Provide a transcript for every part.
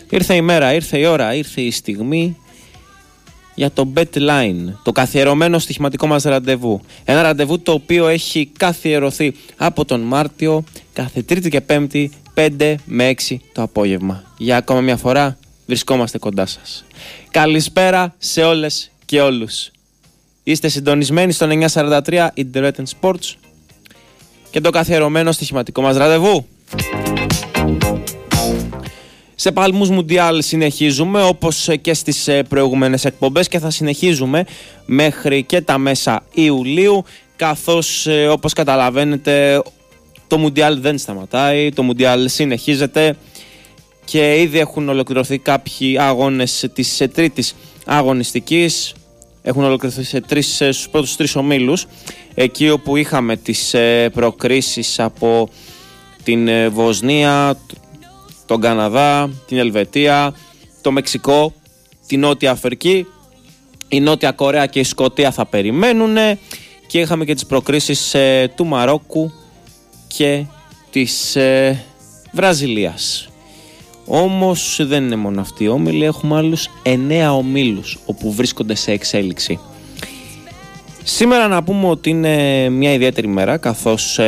Ήρθε η μέρα, ήρθε η ώρα, ήρθε η στιγμή για το BetLine, το καθιερωμένο στοιχηματικό μας ραντεβού. Ένα ραντεβού το οποίο έχει καθιερωθεί από τον Μάρτιο κάθε Τρίτη και Πέμπτη 5 με 6 το απόγευμα. Για ακόμα μια φορά βρισκόμαστε κοντά σας. Καλησπέρα σε όλες και όλους. Είστε συντονισμένοι στον 943 Internet Sports και το καθιερωμένο στοιχηματικό μας ραντεβού. Σε παλμούς Μουντιάλ συνεχίζουμε όπως και στις προηγούμενες εκπομπές και θα συνεχίζουμε μέχρι και τα μέσα Ιουλίου, καθώς όπως καταλαβαίνετε το Μουντιάλ δεν σταματάει, το Μουντιάλ συνεχίζεται και ήδη έχουν ολοκληρωθεί κάποιοι αγώνες της τρίτης αγωνιστικής. Έχουν ολοκληρωθεί στους πρώτους 3 ομίλους, εκεί όπου είχαμε τις προκρίσεις από την Βοσνία, τον Καναδά, την Ελβετία, το Μεξικό, την Νότια Αφρική, η Νότια Κορέα και η Σκωτία θα περιμένουν και είχαμε και τις προκρίσεις του Μαρόκου και της Βραζιλίας. Όμως δεν είναι μόνο αυτοί οι όμιλοι, έχουμε άλλους 9 ομίλους όπου βρίσκονται σε εξέλιξη. Σήμερα να πούμε ότι είναι μια ιδιαίτερη μέρα, καθώς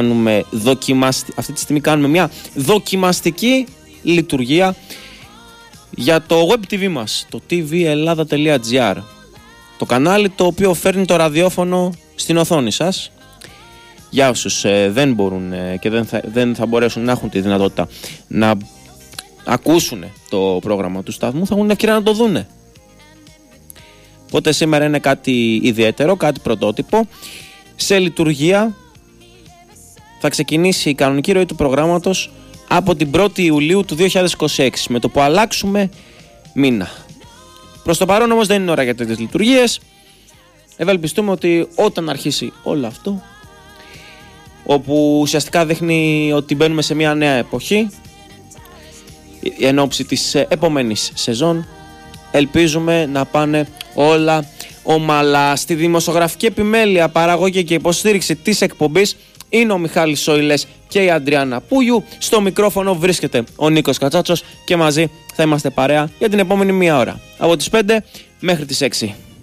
αυτή τη στιγμή κάνουμε μια δοκιμαστική λειτουργία για το web TV μας, το tvellada.gr, το κανάλι το οποίο φέρνει το ραδιόφωνο στην οθόνη σας. Για όσους δεν μπορούν και δεν θα μπορέσουν να έχουν τη δυνατότητα να ακούσουν το πρόγραμμα του σταθμού, θα έχουν την ευκαιρία να το δούνε. Οπότε σήμερα είναι κάτι ιδιαίτερο, κάτι πρωτότυπο. Σε λειτουργία θα ξεκινήσει η κανονική ροή του προγράμματος από την 1η Ιουλίου του 2026, με το που αλλάξουμε μήνα. Προς το παρόν όμως δεν είναι ώρα για τέτοιες λειτουργίες. Ευελπιστούμε ότι όταν αρχίσει όλο αυτό, όπου ουσιαστικά δείχνει ότι μπαίνουμε σε μια νέα εποχή, εν ώψη της επόμενης σεζόν, ελπίζουμε να πάνε όλα ομαλά. Στη δημοσιογραφική επιμέλεια, παραγωγή και υποστήριξη της εκπομπής είναι ο Μιχάλης Σόιλες και η Αντριάννα Πούγιου. Στο μικρόφωνο βρίσκεται ο Νίκος Κατσάτσος και μαζί θα είμαστε παρέα για την επόμενη μία ώρα, από τις 5 μέχρι τις 6.